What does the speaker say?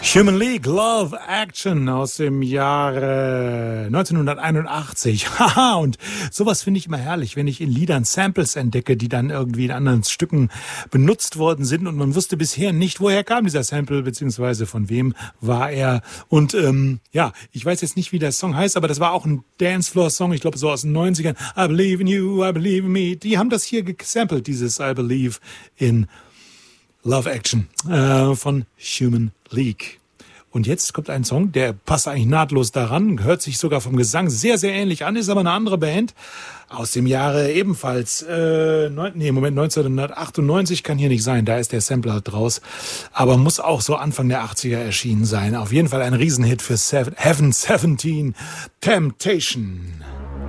Human League, Love Action aus dem Jahre 1981. Haha, und sowas finde ich immer herrlich, wenn ich in Liedern Samples entdecke, die dann irgendwie in anderen Stücken benutzt worden sind und man wusste bisher nicht, woher kam dieser Sample, beziehungsweise von wem war er. Und ja, ich weiß jetzt nicht, wie der Song heißt, aber das war auch ein Dancefloor-Song, ich glaube so aus den 90ern. I believe in you, I believe in me. Die haben das hier gesampelt, dieses I believe in Love Action von Human League. Und jetzt kommt ein Song, der passt eigentlich nahtlos daran, hört sich sogar vom Gesang sehr, sehr ähnlich an, ist aber eine andere Band aus dem Jahre ebenfalls, 1998 kann hier nicht sein, da ist der Sampler draus, aber muss auch so Anfang der 80er erschienen sein. Auf jeden Fall ein Riesenhit für Heaven 17, Temptation.